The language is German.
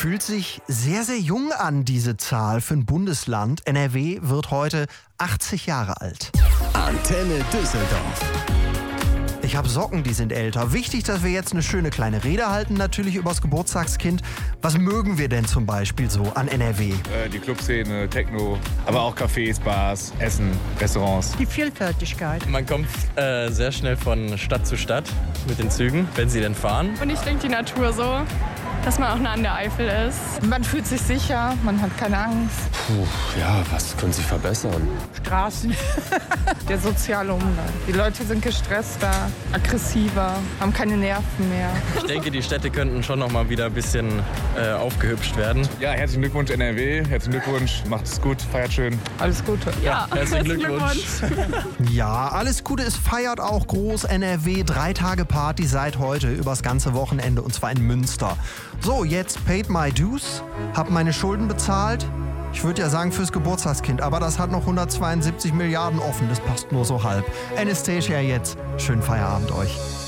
Fühlt sich sehr, sehr jung an, diese Zahl für ein Bundesland. NRW wird heute 80 Jahre alt. Antenne Düsseldorf. Ich habe Socken, die sind älter. Wichtig, dass wir jetzt eine schöne kleine Rede halten, natürlich übers Geburtstagskind. Was mögen wir denn zum Beispiel so an NRW? Die Clubszene, Techno, aber auch Cafés, Bars, Essen, Restaurants. Die Vielfältigkeit. Man kommt sehr schnell von Stadt zu Stadt mit den Zügen, wenn sie denn fahren. Und ich denke die Natur so, dass man auch nah an der Eifel ist. Man fühlt sich sicher, man hat keine Angst. Ja, was können Sie verbessern? Straßen, der soziale Umgang. Die Leute sind gestresster, aggressiver, haben keine Nerven mehr. Ich denke, die Städte könnten schon noch mal wieder ein bisschen aufgehübscht werden. Ja, herzlichen Glückwunsch NRW, herzlichen Glückwunsch, macht es gut, feiert schön. Alles Gute. Ja, Herzlichen Glückwunsch. Ja, alles Gute, es feiert auch groß NRW. 3 Tage Party seit heute übers ganze Wochenende und zwar in Münster. So, jetzt paid my dues, hab meine Schulden bezahlt. Ich würde ja sagen fürs Geburtstagskind, aber das hat noch 172 Milliarden offen, das passt nur so halb. Anastasia jetzt, schönen Feierabend euch.